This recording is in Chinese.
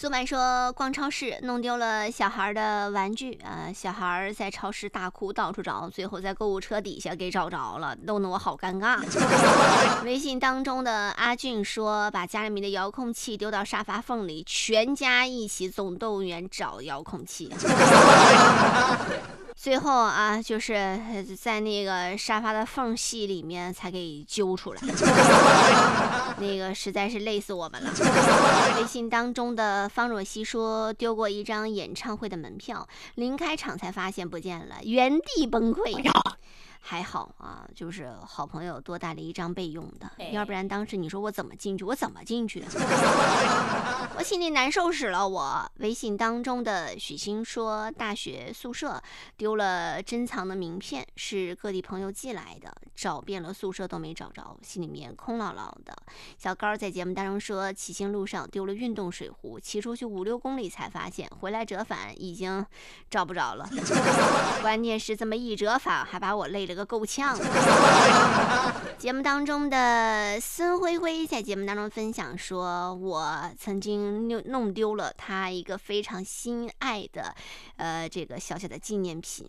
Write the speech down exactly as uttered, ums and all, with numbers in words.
苏满说逛超市弄丢了小孩的玩具啊、呃，小孩在超市大哭到处找，最后在购物车底下给找着了，弄得我好尴尬。微信当中的阿俊说把家里面的遥控器丢到沙发缝里，全家一起总动员找遥控器。最后啊，就是在那个沙发的缝隙里面才给揪出来，那个实在是累死我们了。微信当中的方若曦说丢过一张演唱会的门票，临开场才发现不见了，原地崩溃。还好啊，就是好朋友多带了一张备用的，要不然当时你说我怎么进去？我怎么进去？我心里难受死了我。微信当中的许昕说，大学宿舍丢了珍藏的名片，是各地朋友寄来的，找遍了宿舍都没找着，心里面空落落的。小高在节目当中说，骑行路上丢了运动水壶，骑出去五六公里才发现，回来折返已经找不着了。关键是这么一折返，还把我累了个够呛。节目当中的孙灰灰在节目当中分享说，我曾经弄丢了他一个非常心爱的呃这个小小的纪念品，